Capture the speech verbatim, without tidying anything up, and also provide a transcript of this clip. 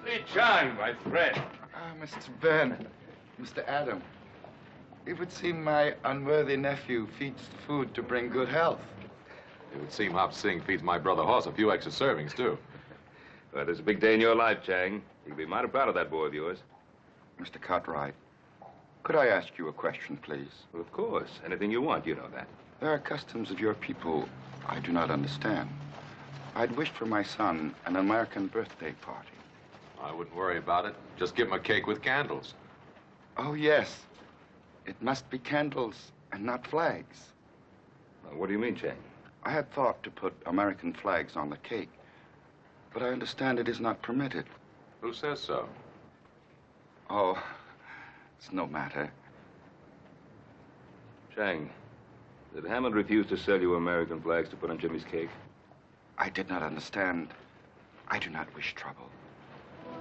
Li Chang, my friend. Ah, Mister Bernard, Mister Adam. It would seem my unworthy nephew feeds the food to bring good health. It would seem Hop Sing feeds my brother Hoss a few extra servings, too. Well, it's a big day in your life, Chang. You'll be mighty proud of that boy of yours. Mister Cartwright, could I ask you a question, please? Well, of course. Anything you want, you know that. There are customs of your people I do not understand. I'd wish for my son an American birthday party. I wouldn't worry about it. Just give him a cake with candles. Oh, yes. It must be candles and not flags. Now, what do you mean, Chang? I had thought to put American flags on the cake, but I understand it is not permitted. Who says so? Oh, it's no matter. Chang, did Hammond refuse to sell you American flags to put on Jimmy's cake? I did not understand. I do not wish trouble.